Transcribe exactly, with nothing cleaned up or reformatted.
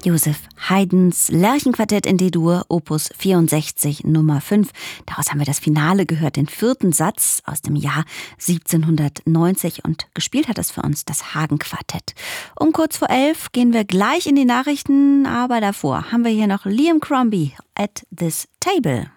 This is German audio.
Joseph Haydns Lerchenquartett in D-Dur, Opus vierundsechzig, Nummer fünf. Daraus haben wir das Finale gehört, den vierten Satz aus dem Jahr siebzehnhundertneunzig, und gespielt hat es für uns das Hagen-Quartett. Um kurz vor elf gehen wir gleich in die Nachrichten, aber davor haben wir hier noch Liam Crombie, At This Table.